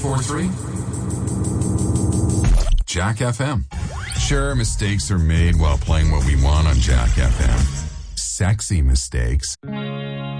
94.3 Jack FM. Sure, mistakes are made while playing what we want on Jack FM. Sexy mistakes.